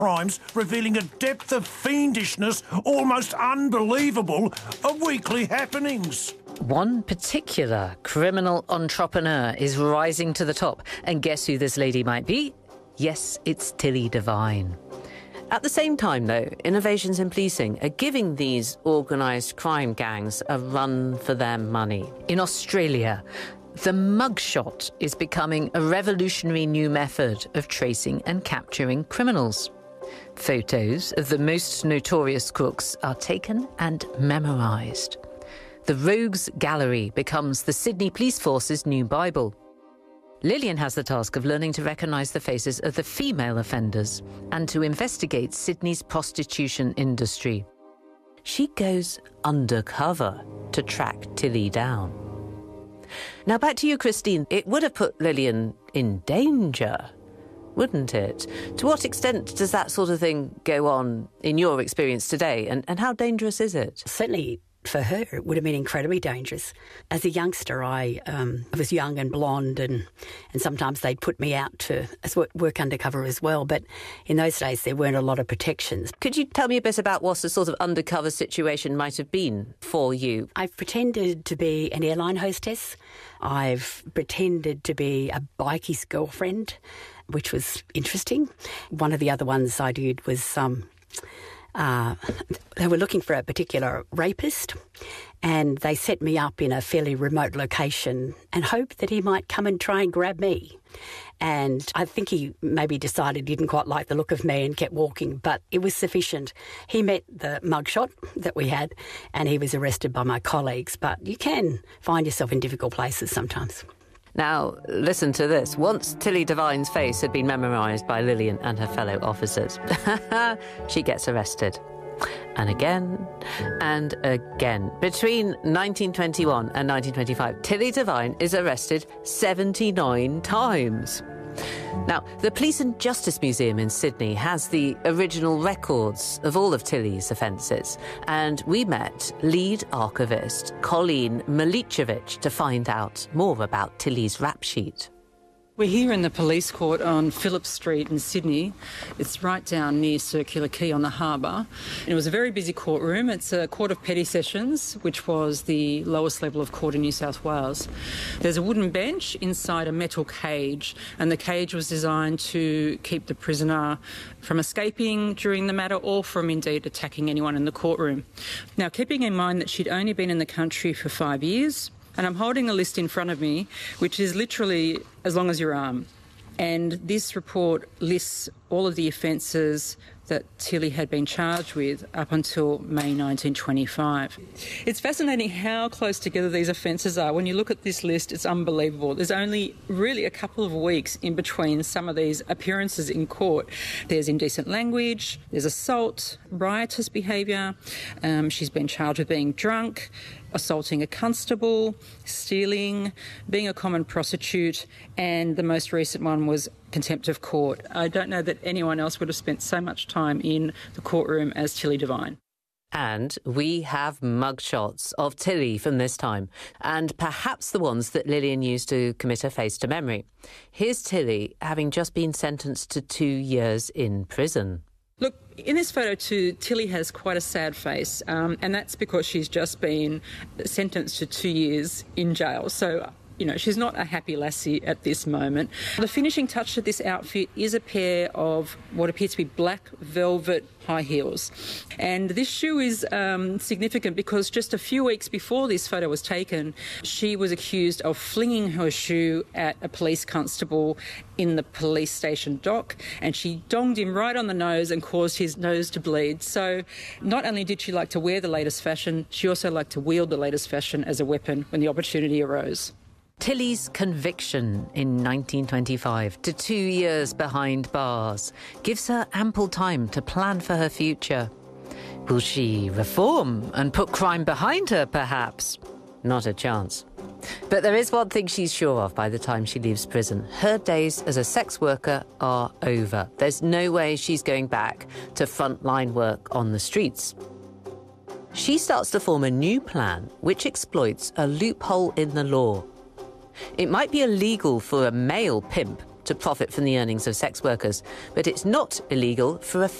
crimes revealing a depth of fiendishness almost unbelievable of weekly happenings. One particular criminal entrepreneur is rising to the top. And guess who this lady might be? Yes, it's Tilly Devine. At the same time, though, innovations in policing are giving these organised crime gangs a run for their money. In Australia, the mugshot is becoming a revolutionary new method of tracing and capturing criminals. Photos of the most notorious crooks are taken and memorised. The Rogues Gallery becomes the Sydney Police Force's new Bible. Lillian has the task of learning to recognise the faces of the female offenders and to investigate Sydney's prostitution industry. She goes undercover to track Tilly down. Now back to you, Christine. It would have put Lillian in danger, wouldn't it? To what extent does that sort of thing go on in your experience today, and how dangerous is it? Certainly for her, it would have been incredibly dangerous. As a youngster, I was young and blonde, and sometimes they'd put me out to work undercover as well. But in those days, there weren't a lot of protections. Could you tell me a bit about what the sort of undercover situation might have been for you? I've pretended to be an airline hostess. I've pretended to be a bikie's girlfriend, which was interesting. One of the other ones I did was they were looking for a particular rapist, and they set me up in a fairly remote location and hoped that he might come and try and grab me. And I think he maybe decided he didn't quite like the look of me and kept walking, but it was sufficient. He met the mugshot that we had, and he was arrested by my colleagues. But you can find yourself in difficult places sometimes. Now, listen to this. Once Tilly Devine's face had been memorised by Lillian and her fellow officers, she gets arrested. And again, and again. Between 1921 and 1925, Tilly Devine is arrested 79 times. Now, the Police and Justice Museum in Sydney has the original records of all of Tilly's offences, and we met lead archivist Colleen Milicevic to find out more about Tilly's rap sheet. We're here in the police court on Phillip Street in Sydney. It's right down near Circular Quay on the harbour. It was a very busy courtroom. It's a court of petty sessions, which was the lowest level of court in New South Wales. There's a wooden bench inside a metal cage, and the cage was designed to keep the prisoner from escaping during the matter or from indeed attacking anyone in the courtroom. Now, keeping in mind that she'd only been in the country for 5 years, and I'm holding a list in front of me, which is literally as long as your arm. And this report lists all of the offences that Tilly had been charged with up until May 1925. It's fascinating how close together these offences are. When you look at this list, it's unbelievable. There's only really a couple of weeks in between some of these appearances in court. There's indecent language, there's assault, riotous behaviour, she's been charged with being drunk, assaulting a constable, stealing, being a common prostitute, and the most recent one was contempt of court. I don't know that anyone else would have spent so much time in the courtroom as Tilly Devine. And we have mugshots of Tilly from this time, and perhaps the ones that Lillian used to commit her face to memory. Here's Tilly having just been sentenced to 2 years in prison. Look, in this photo too, Tilly has quite a sad face, and that's because she's just been sentenced to 2 years in jail. So, you know, she's not a happy lassie at this moment. The finishing touch to this outfit is a pair of what appears to be black velvet high heels. And this shoe is significant because just a few weeks before this photo was taken, she was accused of flinging her shoe at a police constable in the police station dock, and she donged him right on the nose and caused his nose to bleed. So not only did she like to wear the latest fashion, she also liked to wield the latest fashion as a weapon when the opportunity arose. Tilly's conviction in 1925 to 2 years behind bars gives her ample time to plan for her future. Will she reform and put crime behind her, perhaps? Not a chance. But there is one thing she's sure of by the time she leaves prison. Her days as a sex worker are over. There's no way she's going back to frontline work on the streets. She starts to form a new plan which exploits a loophole in the law. It might be illegal for a male pimp to profit from the earnings of sex workers, but it's not illegal for a